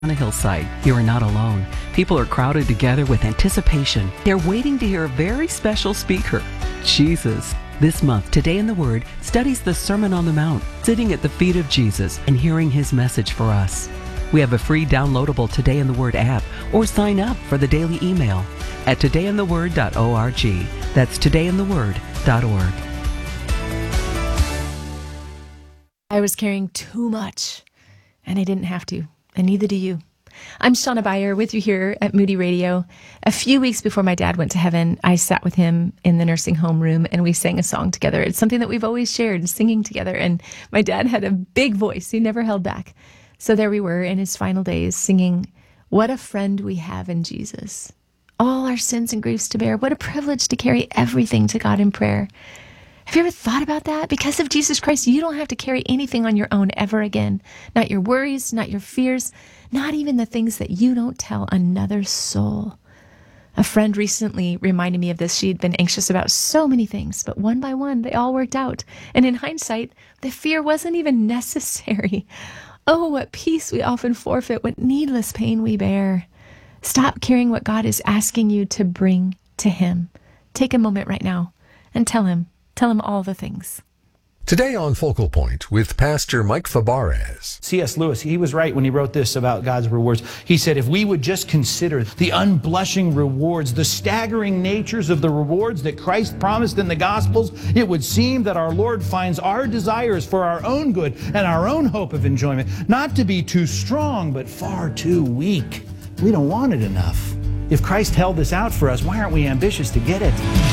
On a hillside, you are not alone. People are crowded together with anticipation. They're waiting to hear a very special speaker, Jesus. This month, Today in the Word studies the Sermon on the Mount, sitting at the feet of Jesus and hearing his message for us. We have a free downloadable Today in the Word app, or sign up for the daily email at todayintheword.org. That's todayintheword.org. I was carrying too much, and I didn't have to, and neither do you. I'm Shauna Beyer with you here at Moody Radio. A few weeks before my dad went to heaven, I sat with him in the nursing home room and we sang a song together. It's something that we've always shared, singing together. And my dad had a big voice. He never held back. So there we were in his final days singing, "What a friend we have in Jesus. All our sins and griefs to bear. What a privilege to carry everything to God in prayer." Have you ever thought about that? Because of Jesus Christ, you don't have to carry anything on your own ever again. Not your worries, not your fears, not even the things that you don't tell another soul. A friend recently reminded me of this. She had been anxious about so many things, but one by one, they all worked out. And in hindsight, the fear wasn't even necessary. Oh, what peace we often forfeit, what needless pain we bear. Stop carrying what God is asking you to bring to him. Take a moment right now and tell him all the things. Today on Focal Point with Pastor Mike Fabarez. C.S. Lewis, he was right when he wrote this about God's rewards. He said, if we would just consider the unblushing rewards, the staggering natures of the rewards that Christ promised in the Gospels, it would seem that our Lord finds our desires for our own good and our own hope of enjoyment not to be too strong, but far too weak. We don't want it enough. If Christ held this out for us, why aren't we ambitious to get it?